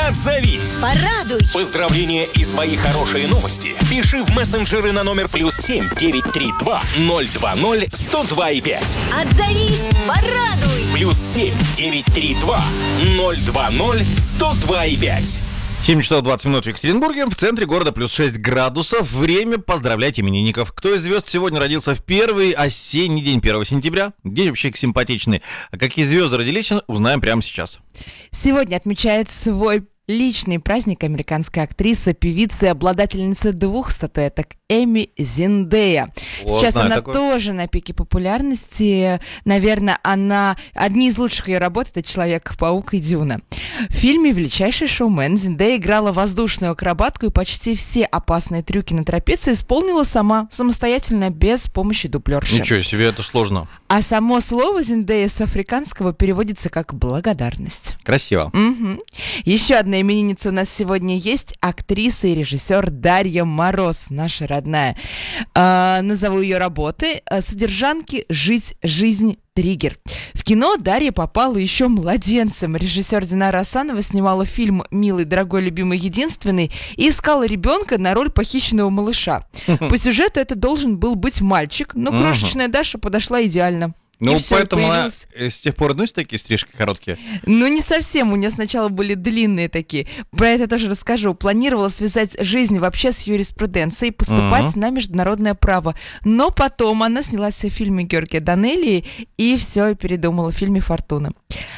Отзовись. Порадуй. Поздравления и свои хорошие новости пиши в мессенджеры на номер +7 932 020 102,5. Отзовись. Порадуй. +7 932 020 102,5. 7 часов 20 минут в Екатеринбурге, в центре города +6 градусов. Время поздравлять именинников. Кто из звезд сегодня родился в первый осенний день 1 сентября? День вообще симпатичный. А какие звезды родились, узнаем прямо сейчас. Сегодня отмечает свой личный праздник американская актриса, певица и обладательница 2 статуэток Эми Зендея. Вот, Сейчас она такое. тоже на пике популярности. Наверное, одни из лучших ее работ — это «Человек-паук» и «Дюна». В фильме «Величайший шоумен» Зендея играла воздушную акробатку и почти все опасные трюки на трапеции исполнила сама, самостоятельно, без помощи дублерши. Ничего себе, это сложно. А само слово Зендея с африканского переводится как «благодарность». Красиво. Мгм. Еще одна именинница у нас сегодня есть. Актриса и режиссер Дарья Мороз, наша родная. Назову ее работы. «Содержанки. Жить жизнь. Триггер». В кино Дарья попала еще младенцем. Режиссер Динара Асанова снимала фильм «Милый, дорогой, любимый, единственный» и искала ребенка на роль похищенного малыша. По сюжету это должен был быть мальчик, но крошечная Даша подошла идеально. Ну, И всё, поэтому она появилась. с тех пор носит такие стрижки короткие. Ну, не совсем. У нее сначала были длинные такие. Про это тоже расскажу. Планировала связать жизнь вообще с юриспруденцией, поступать на международное право. Но потом она снялась в фильме Георгия Данелии и все передумала в фильме «Фортуна».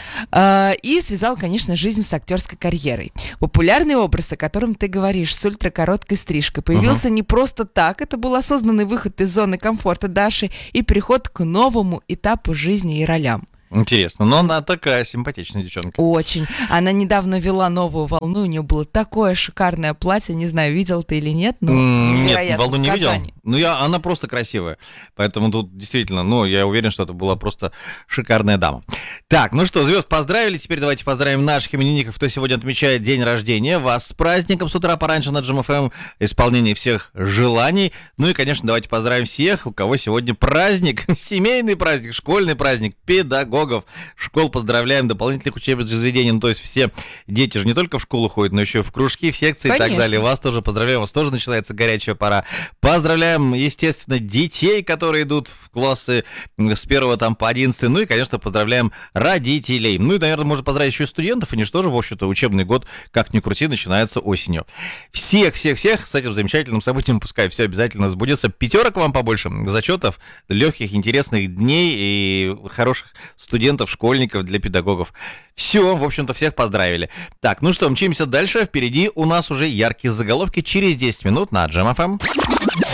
И связала, конечно, жизнь с актерской карьерой. Популярный образ, о котором ты говоришь, с ультракороткой стрижкой, появился не просто так. Это был осознанный выход из зоны комфорта Даши и переход к новому этапу жизни и ролям. Интересно, но она такая симпатичная девчонка. Очень. Она недавно вела новую волну, у нее было такое шикарное платье, не знаю, видел ты или нет, но Нет, невероятно, волну в не видел. Казани. Ну, она просто красивая. Поэтому тут действительно, я уверен, что это была просто шикарная дама. Так, ну что, звезд поздравили. Теперь давайте поздравим наших именинников, кто сегодня отмечает день рождения. Вас с праздником с утра пораньше на Джем ФМ. Исполнение всех желаний. Ну и, конечно, давайте поздравим всех, у кого сегодня праздник. Семейный праздник, школьный праздник, педагогов. Школ поздравляем, дополнительных учебных заведений. Ну, то есть все дети же не только в школу ходят, но еще в кружки, в секции и так далее. Вас тоже поздравляем, у вас тоже начинается горячая пора. Поздравляем, естественно, детей, которые идут в классы с 1 по 11. Ну и, конечно, поздравляем родителей. Ну и, наверное, можно поздравить еще и студентов. Они же тоже, в общем-то, учебный год, как ни крути, начинается осенью. Всех-всех-всех с этим замечательным событием, пускай все обязательно сбудется. 5 вам побольше зачетов, легких, интересных дней и хороших студентов, школьников, для педагогов. Все, в общем-то, всех поздравили. Так, ну что, мчимся дальше. Впереди у нас уже яркие заголовки через 10 минут на Джем ФМ.